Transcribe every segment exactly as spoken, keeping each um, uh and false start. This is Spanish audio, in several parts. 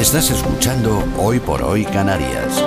Estás escuchando Hoy por Hoy Canarias.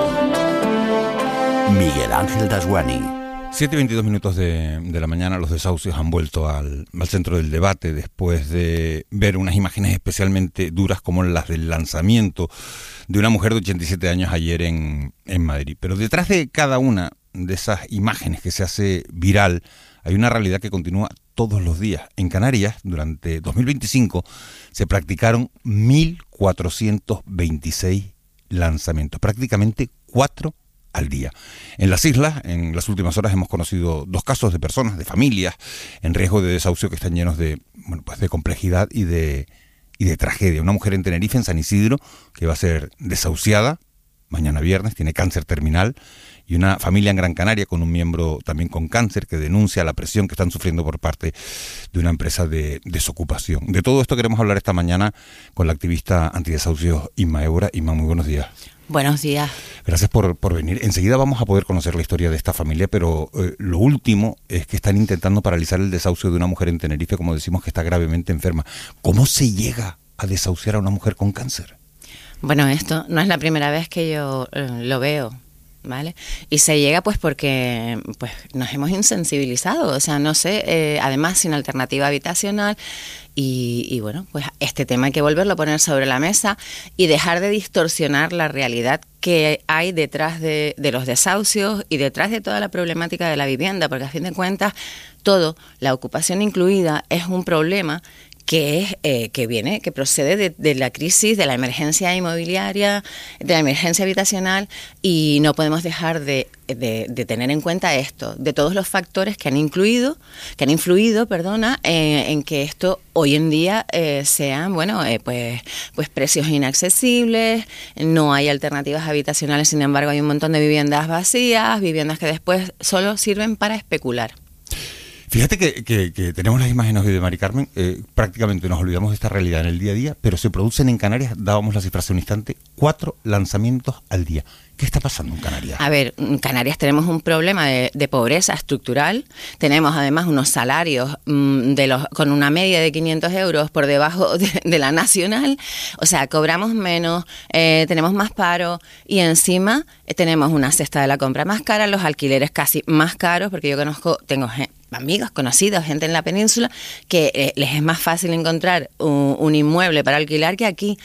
Miguel Ángel Dasguani. siete y veintidós minutos de, de la mañana, los desahucios han vuelto al, al centro del debate después de ver unas imágenes especialmente duras como las del lanzamiento de una mujer de ochenta y siete años ayer en, en Madrid. Pero detrás de cada una de esas imágenes que se hace viral hay una realidad que continúa todos los días. En Canarias, durante dos mil veinticinco, se practicaron mil cuatrocientos veintiséis lanzamientos, prácticamente cuatro al día. En las islas, en las últimas horas hemos conocido dos casos de personas, de familias, en riesgo de desahucio que están llenos de, bueno, pues de complejidad y de, y de tragedia. Una mujer en Tenerife, en San Isidro, que va a ser desahuciada mañana viernes, tiene cáncer terminal, y una familia en Gran Canaria con un miembro también con cáncer que denuncia la presión que están sufriendo por parte de una empresa de desocupación. De todo esto queremos hablar esta mañana con la activista antidesahucios Inma Eura. Inma, muy buenos días. Buenos días. Gracias por, por venir. Enseguida vamos a poder conocer la historia de esta familia, pero eh, lo último es que están intentando paralizar el desahucio de una mujer en Tenerife, como decimos, que está gravemente enferma. ¿Cómo se llega a desahuciar a una mujer con cáncer? Bueno, esto no es la primera vez que yo eh, lo veo, ¿vale? Y se llega pues porque pues nos hemos insensibilizado, o sea, no sé, eh, además sin alternativa habitacional. Y, y bueno, pues este tema hay que volverlo a poner sobre la mesa y dejar de distorsionar la realidad que hay detrás de, de los desahucios y detrás de toda la problemática de la vivienda, porque a fin de cuentas todo, la ocupación incluida, es un problema que es eh, que viene, que procede de, de la crisis, de la emergencia inmobiliaria, de la emergencia habitacional, y no podemos dejar de, de, de tener en cuenta esto, de todos los factores que han incluido, que han influido, perdona, eh, en que esto hoy en día eh, sean, bueno, eh, pues, pues precios inaccesibles, no hay alternativas habitacionales, sin embargo hay un montón de viviendas vacías, viviendas que después solo sirven para especular. Fíjate que, que, que tenemos las imágenes hoy de Mari Carmen, eh, prácticamente nos olvidamos de esta realidad en el día a día, pero se producen en Canarias, dábamos la cifra hace un instante, cuatro lanzamientos al día. ¿Qué está pasando en Canarias? A ver, en Canarias tenemos un problema de, de pobreza estructural, tenemos además unos salarios mmm, de los con una media de quinientos euros por debajo de, de la nacional, o sea, cobramos menos, eh, tenemos más paro y encima eh, tenemos una cesta de la compra más cara, los alquileres casi más caros, porque yo conozco, tengo gente, amigos, conocidos, gente en la península, que eh, les es más fácil encontrar un, un inmueble para alquilar que aquí,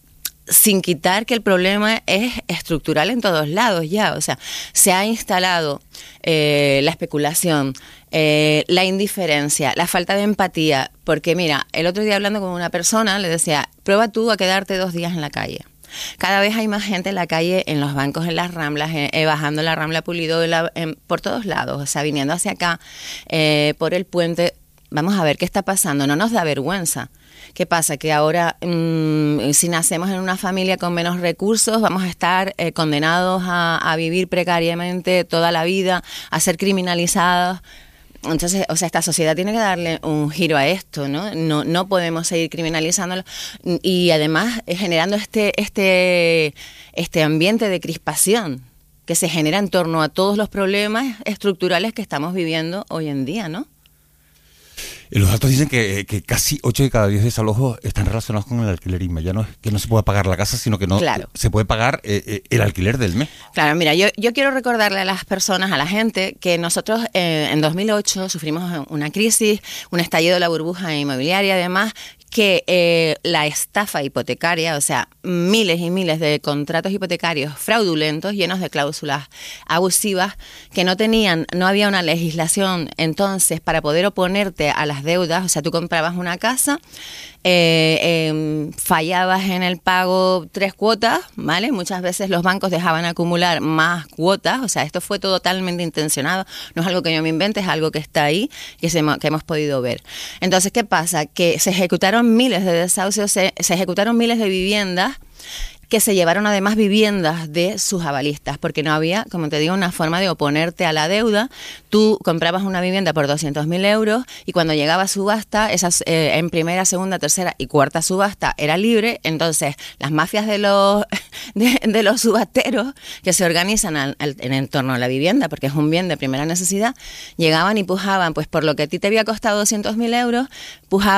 sin quitar que el problema es estructural en todos lados ya, o sea, se ha instalado eh, la especulación, eh, la indiferencia, la falta de empatía, porque mira, el otro día hablando con una persona le decía, prueba tú a quedarte dos días en la calle. Cada vez hay más gente en la calle, en los bancos, en las ramblas, eh, eh, bajando la Rambla Pulido, la, eh, por todos lados, o sea, viniendo hacia acá, eh, por el puente. Vamos a ver qué está pasando, no nos da vergüenza. ¿Qué pasa? Que ahora, mmm, si nacemos en una familia con menos recursos, vamos a estar eh, condenados a, a vivir precariamente toda la vida, a ser criminalizados. Entonces, o sea, esta sociedad tiene que darle un giro a esto, ¿no? No, no podemos seguir criminalizándolo y además generando este, este, este ambiente de crispación que se genera en torno a todos los problemas estructurales que estamos viviendo hoy en día, ¿no? Los datos dicen que, que casi ocho de cada diez desalojos están relacionados con el alquiler. Ya no es que no se pueda pagar la casa, sino que no claro. se puede pagar eh, eh, el alquiler del mes. Claro, mira, yo, yo quiero recordarle a las personas, a la gente, que nosotros eh, en dos mil ocho sufrimos una crisis, un estallido de la burbuja inmobiliaria, además, que eh, la estafa hipotecaria, o sea, miles y miles de contratos hipotecarios fraudulentos, llenos de cláusulas abusivas, que no tenían, no había una legislación entonces para poder oponerte a las deudas, o sea, tú comprabas una casa, eh, eh, fallabas en el pago tres cuotas, ¿vale? Muchas veces los bancos dejaban acumular más cuotas, o sea, esto fue totalmente intencionado, no es algo que yo me invente, es algo que está ahí, que, se, que hemos podido ver. Entonces, ¿qué pasa? Que se ejecutaron miles de desahucios, se, se ejecutaron miles de viviendas que se llevaron además viviendas de sus avalistas, porque no había, como te digo, una forma de oponerte a la deuda. Tú comprabas una vivienda por doscientos mil euros y cuando llegaba a subasta, esas, eh, en primera, segunda, tercera y cuarta subasta era libre, entonces las mafias de los, de, de los subasteros que se organizan al, al, en el torno a la vivienda, porque es un bien de primera necesidad, llegaban y pujaban, pues por lo que a ti te había costado doscientos mil euros, pujaban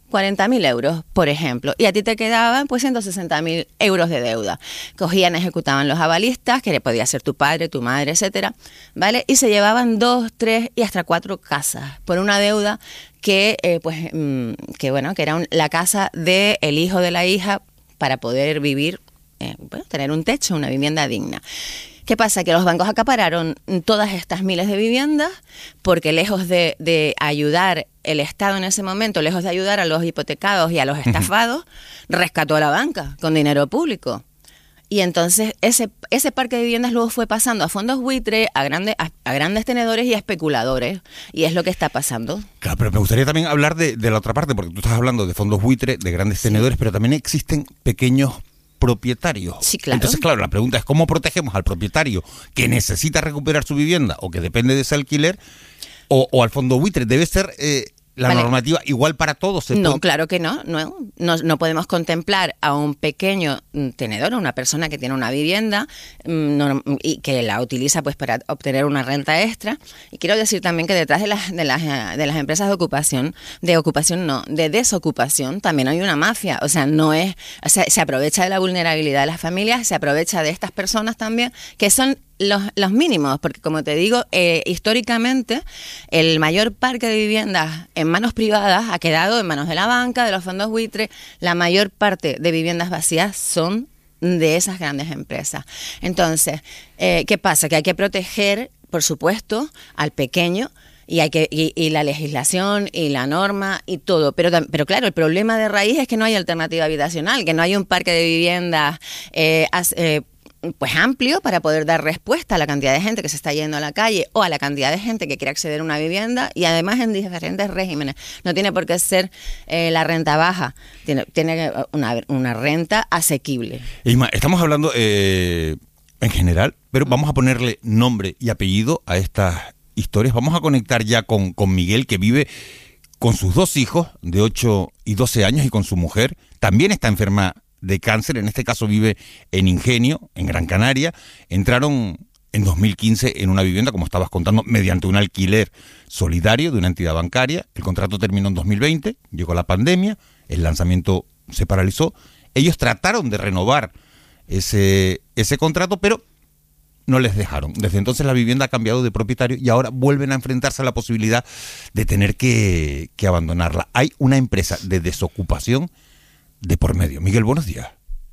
cuarenta mil euros, por ejemplo, y a ti te quedaban pues ciento sesenta mil euros de deuda. Cogían, ejecutaban los avalistas, que podía ser tu padre, tu madre, etcétera, ¿vale? Y se llevaban dos, tres y hasta cuatro casas por una deuda que, eh, pues, mmm, que bueno, que era un, la casa del hijo de la hija para poder vivir, eh, bueno, tener un techo, una vivienda digna. ¿Qué pasa? Que los bancos acapararon todas estas miles de viviendas porque lejos de, de ayudar el Estado en ese momento, lejos de ayudar a los hipotecados y a los estafados, rescató a la banca con dinero público. Y entonces ese, ese parque de viviendas luego fue pasando a fondos buitre, a, grande, a, a grandes tenedores y a especuladores. Y es lo que está pasando. Claro, pero me gustaría también hablar de, de la otra parte, porque tú estás hablando de fondos buitre, de grandes sí. tenedores, pero también existen pequeños propietarios. Sí, claro. Entonces, claro, la pregunta es cómo protegemos al propietario que necesita recuperar su vivienda o que depende de ese alquiler o, o al fondo buitre. Debe ser eh, la vale. normativa igual para todos. No, puede... claro que no. No, no. no podemos contemplar a un pequeño tenedor, a una persona que tiene una vivienda no, y que la utiliza pues para obtener una renta extra. Y quiero decir también que detrás de las, de las, de las empresas de ocupación, de ocupación no, de desocupación, también hay una mafia. O sea, no es, o sea, se aprovecha de la vulnerabilidad de las familias, se aprovecha de estas personas también, que son Los, los mínimos, porque como te digo, eh, históricamente el mayor parque de viviendas en manos privadas ha quedado en manos de la banca, de los fondos buitre. La mayor parte de viviendas vacías son de esas grandes empresas. Entonces, eh, ¿qué pasa? Que hay que proteger, por supuesto, al pequeño. Y hay que y, y la legislación y la norma y todo, pero pero claro, el problema de raíz es que no hay alternativa habitacional, que no hay un parque de viviendas eh, as, eh, pues amplio para poder dar respuesta a la cantidad de gente que se está yendo a la calle o a la cantidad de gente que quiere acceder a una vivienda, y además en diferentes regímenes. No tiene por qué ser eh, la renta baja, tiene, tiene una, una renta asequible. Isma, estamos hablando eh, en general, pero vamos a ponerle nombre y apellido a estas historias. Vamos a conectar ya con, con Miguel, que vive con sus dos hijos de ocho y doce años y con su mujer. También está enferma de cáncer, en este caso vive en Ingenio, en Gran Canaria. Entraron en dos mil quince en una vivienda, como estabas contando, mediante un alquiler solidario de una entidad bancaria. El contrato terminó en dos mil veinte, llegó la pandemia, el lanzamiento se paralizó. Ellos trataron de renovar ese, ese contrato, pero no les dejaron. Desde entonces la vivienda ha cambiado de propietario y ahora vuelven a enfrentarse a la posibilidad de tener que, que abandonarla. Hay una empresa de desocupación de por medio. Miguel, buenos días.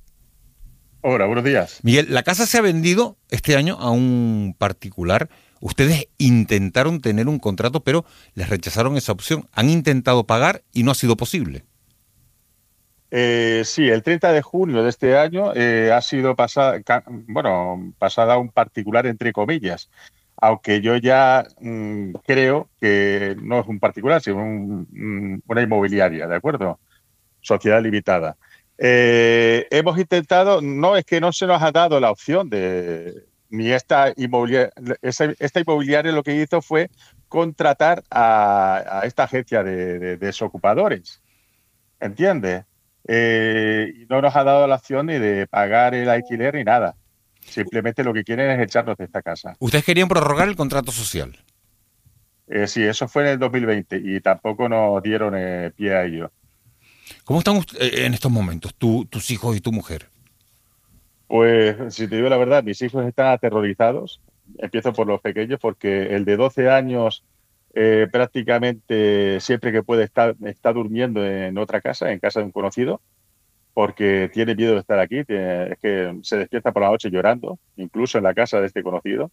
Hola, buenos días. Miguel, la casa se ha vendido este año a un particular. Ustedes intentaron tener un contrato, pero les rechazaron esa opción. Han intentado pagar y no ha sido posible. Eh, sí, el treinta de junio de este año eh, ha sido pasada, bueno, pasada a un particular, entre comillas, aunque yo ya mmm, creo que no es un particular, sino un, un, una inmobiliaria, ¿de acuerdo? Sociedad limitada. Eh, hemos intentado, no es que no se nos ha dado la opción de, ni esta inmobiliaria, esta, esta inmobiliaria lo que hizo fue contratar a, a esta agencia de, de, de desocupadores, ¿entiendes? Eh, y no nos ha dado la opción ni de pagar el alquiler ni nada. Simplemente lo que quieren es echarnos de esta casa. ¿Ustedes querían prorrogar el contrato social? Eh, sí, eso fue en el dos mil veinte y tampoco nos dieron eh, pie a ello. ¿Cómo están en estos momentos tú, tus hijos y tu mujer? Pues, si te digo la verdad, mis hijos están aterrorizados. Empiezo por los pequeños, porque el de doce años eh, prácticamente siempre que puede estar, está durmiendo en otra casa, en casa de un conocido, porque tiene miedo de estar aquí. Tiene, es que se despierta por la noche llorando, incluso en la casa de este conocido.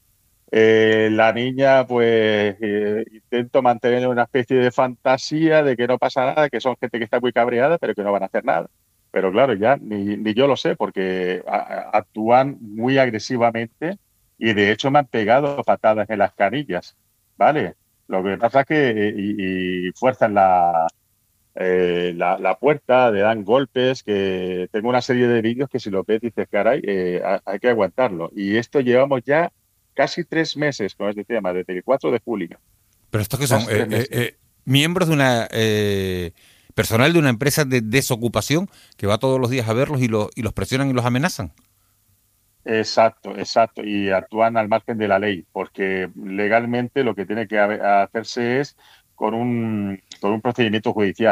Eh, la niña, pues, eh, intento mantener una especie de fantasía de que no pasa nada, que son gente que está muy cabreada, pero que no van a hacer nada. Pero claro, ya ni, ni yo lo sé, porque a, actúan muy agresivamente y de hecho me han pegado patadas en las canillas, ¿vale? Lo que pasa es que y, y fuerzan la, eh, la, la puerta, le dan golpes, que tengo una serie de vídeos que si lo ves dices, caray, eh, hay que aguantarlo. Y esto llevamos ya casi tres meses con este tema, desde el cuatro de julio. ¿Pero estos que son? Eh, eh, eh, ¿Miembros de una... Eh, personal de una empresa de desocupación que va todos los días a verlos y, lo, y los presionan y los amenazan? Exacto, exacto. Y actúan al margen de la ley, porque legalmente lo que tiene que hacerse es con un, con un procedimiento judicial.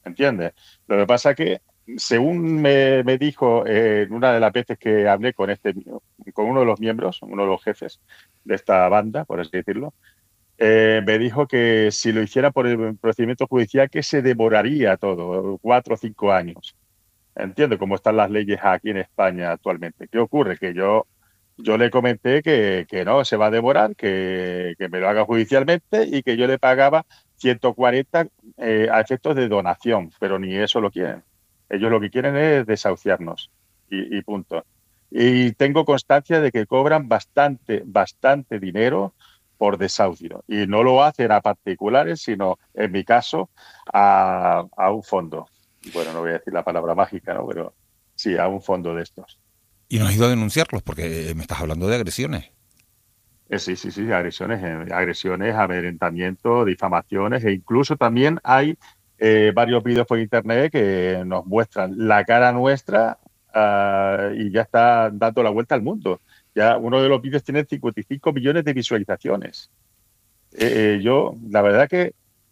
¿entiendes? Lo que pasa que, según me, me dijo eh, en una de las veces que hablé con este, con uno de los miembros, uno de los jefes de esta banda, por así decirlo, eh, me dijo que si lo hiciera por el procedimiento judicial, que se demoraría todo, cuatro o cinco años. Entiendo cómo están las leyes aquí en España actualmente. ¿Qué ocurre? Que yo, yo le comenté que, que no, se va a demorar, que, que me lo haga judicialmente y que yo le pagaba ciento cuarenta eh, a efectos de donación, pero ni eso lo quieren. Ellos lo que quieren es desahuciarnos y, y punto. Y tengo constancia de que cobran bastante, bastante dinero por desahucio. Y no lo hacen a particulares, sino, en mi caso, a, a un fondo. Bueno, no voy a decir la palabra mágica, ¿no? Pero sí, a un fondo de estos. ¿Y no has ido a denunciarlos? Porque me estás hablando de agresiones. Eh, sí, sí, sí, agresiones, eh, agresiones, amedrentamiento, difamaciones, e incluso también hay eh, varios vídeos por internet que nos muestran la cara nuestra uh, y ya está dando la vuelta al mundo. Ya uno de los vídeos tiene cincuenta y cinco millones de visualizaciones. Eh, eh, yo, la verdad que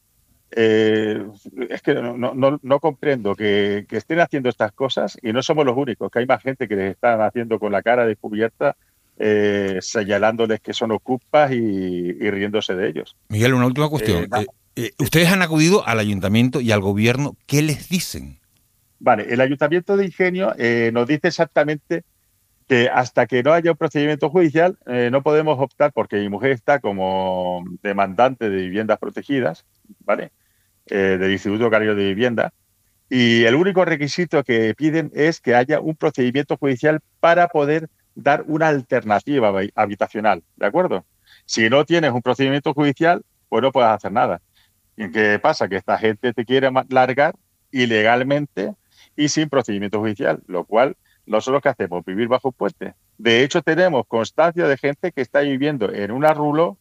eh, es que no, no, no comprendo que, que estén haciendo estas cosas y no somos los únicos, que hay más gente que les están haciendo con la cara descubierta, eh, señalándoles que son ocupas y, y riéndose de ellos. Miguel, una última cuestión. Eh, eh, eh, ustedes han acudido al ayuntamiento y al gobierno. ¿Qué les dicen? Vale, el Ayuntamiento de Ingenio eh, nos dice exactamente que hasta que no haya un procedimiento judicial eh, no podemos optar, porque mi mujer está como demandante de viviendas protegidas, ¿vale? Eh, del Instituto Canario de Vivienda, y el único requisito que piden es que haya un procedimiento judicial para poder dar una alternativa habitacional, ¿de acuerdo? Si no tienes un procedimiento judicial, pues no puedes hacer nada. ¿Y qué pasa? Que esta gente te quiere largar ilegalmente y sin procedimiento judicial, lo cual nosotros ¿qué hacemos? Vivir bajo un puente. De hecho, tenemos constancia de gente que está viviendo en una rulo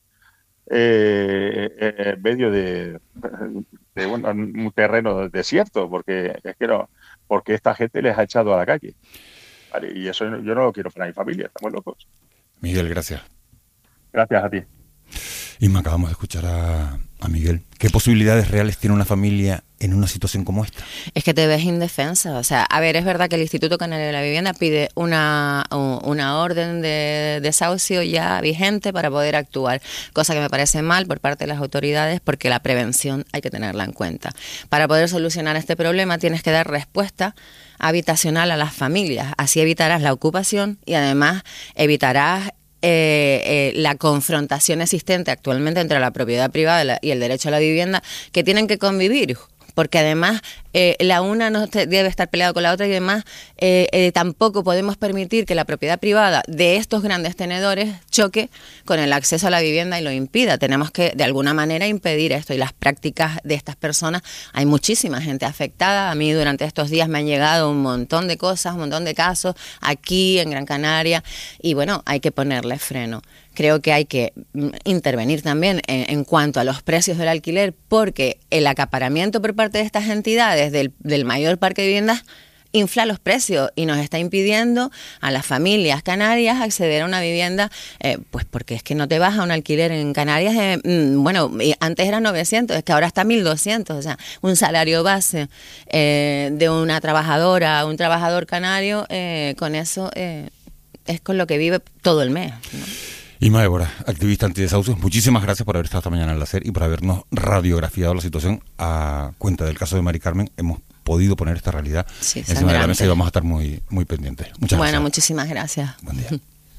eh, en medio de, de un, un terreno desierto, porque es que no, porque esta gente les ha echado a la calle. Vale, y eso yo no lo quiero para mi familia, estamos locos. Miguel, gracias. Gracias a ti. Isma, acabamos de escuchar a, a Miguel. ¿Qué posibilidades reales tiene una familia en una situación como esta? Es que te ves indefensa. O sea, a ver, es verdad que el Instituto Canario de la Vivienda pide una, una orden de desahucio ya vigente para poder actuar, cosa que me parece mal por parte de las autoridades, porque la prevención hay que tenerla en cuenta. Para poder solucionar este problema tienes que dar respuesta habitacional a las familias. Así evitarás la ocupación y además evitarás Eh, eh, la confrontación existente actualmente entre la propiedad privada y el derecho a la vivienda, que tienen que convivir, porque además eh, la una no te, debe estar peleada con la otra, y además eh, eh, tampoco podemos permitir que la propiedad privada de estos grandes tenedores choque con el acceso a la vivienda y lo impida. Tenemos que de alguna manera impedir esto, y las prácticas de estas personas, hay muchísima gente afectada. A mí durante estos días me han llegado un montón de cosas, un montón de casos aquí en Gran Canaria, y bueno, hay que ponerle freno. Creo que hay que intervenir también en, en cuanto a los precios del alquiler, porque el acaparamiento por parte de estas entidades del, del mayor parque de viviendas infla los precios y nos está impidiendo a las familias canarias acceder a una vivienda, eh, pues porque es que no te vas a un alquiler en Canarias, eh, bueno, antes era novecientos, es que ahora está mil doscientos, o sea, un salario base eh, de una trabajadora, un trabajador canario, eh, con eso eh, es con lo que vive todo el mes, ¿no? Isma Évora, activista antidesahucios, muchísimas gracias por haber estado esta mañana en la SER y por habernos radiografiado la situación a cuenta del caso de Mari Carmen. Hemos podido poner esta realidad sí, encima sangrante. de la mesa y vamos a estar muy, muy pendientes. Muchas bueno, gracias. muchísimas gracias. Buen día.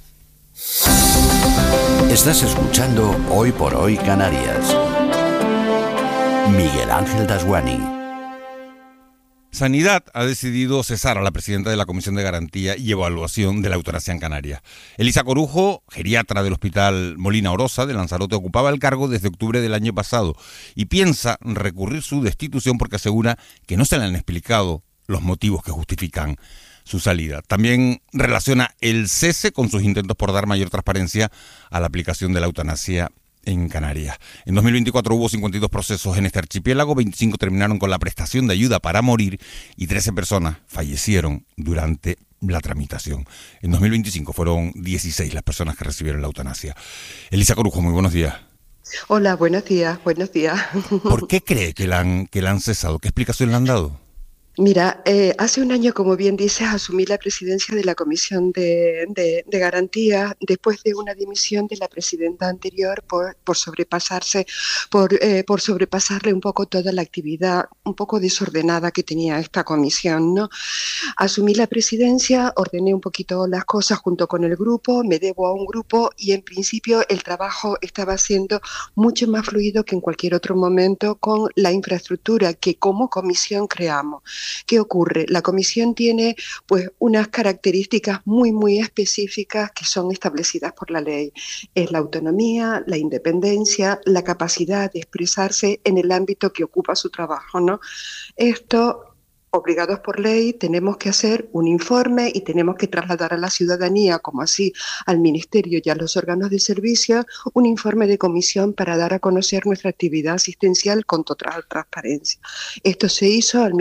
Estás escuchando Hoy por Hoy Canarias. Miguel Ángel Dasguani. Sanidad ha decidido cesar a la presidenta de la Comisión de Garantía y Evaluación de la Eutanasia en Canarias. Elisa Corujo, geriatra del Hospital Molina Orosa de Lanzarote, ocupaba el cargo desde octubre del año pasado y piensa recurrir su destitución porque asegura que no se le han explicado los motivos que justifican su salida. También relaciona el cese con sus intentos por dar mayor transparencia a la aplicación de la eutanasia en Canarias. En dos mil veinticuatro hubo cincuenta y dos procesos en este archipiélago, veinticinco terminaron con la prestación de ayuda para morir y trece personas fallecieron durante la tramitación. En dos mil veinticinco fueron dieciséis las personas que recibieron la eutanasia. Elisa Corujo, muy buenos días. Hola, buenos días, buenos días. ¿Por qué cree que la han, que la han cesado? ¿Qué explicación le han dado? Mira, eh, hace un año, como bien dices, asumí la presidencia de la Comisión de, de, de Garantía después de una dimisión de la presidenta anterior por, por sobrepasarse, por, eh, por sobrepasarle un poco toda la actividad un poco desordenada que tenía esta comisión, ¿no? Asumí la presidencia, ordené un poquito las cosas junto con el grupo, me debo a un grupo y en principio el trabajo estaba siendo mucho más fluido que en cualquier otro momento con la infraestructura que como comisión creamos. ¿Qué ocurre? La comisión tiene pues unas características muy muy específicas que son establecidas por la ley. Es la autonomía, la independencia, la capacidad de expresarse en el ámbito que ocupa su trabajo, ¿no? Esto, obligados por ley, tenemos que hacer un informe y tenemos que trasladar a la ciudadanía, como así al Ministerio y a los órganos de servicio, un informe de comisión para dar a conocer nuestra actividad asistencial con total transparencia. Esto se hizo al